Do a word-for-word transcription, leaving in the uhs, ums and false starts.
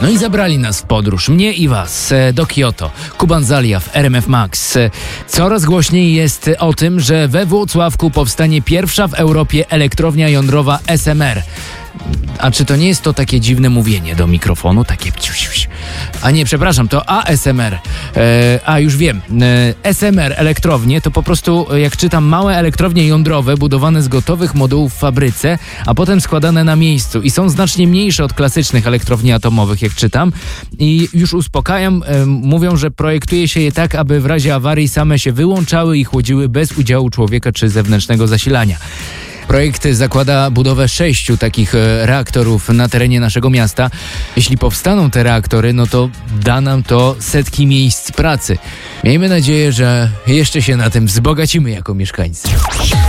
No i zabrali nas w podróż, mnie i was, do Kioto. Kuban Zalia w R M F Max. Coraz głośniej jest o tym, że we Włocławku powstanie pierwsza w Europie elektrownia jądrowa S M R. A czy to nie jest to takie dziwne mówienie do mikrofonu? Takie... A nie, przepraszam, to A S M R. E, a, już wiem. E, S M R elektrownie to po prostu, jak czytam, małe elektrownie jądrowe budowane z gotowych modułów w fabryce, a potem składane na miejscu. I są znacznie mniejsze od klasycznych elektrowni atomowych, jak czytam. I już uspokajam, e, mówią, że projektuje się je tak, aby w razie awarii same się wyłączały i chłodziły bez udziału człowieka czy zewnętrznego zasilania. Projekt zakłada budowę sześciu takich reaktorów na terenie naszego miasta. Jeśli powstaną te reaktory, no to da nam to setki miejsc pracy. Miejmy nadzieję, że jeszcze się na tym wzbogacimy jako mieszkańcy.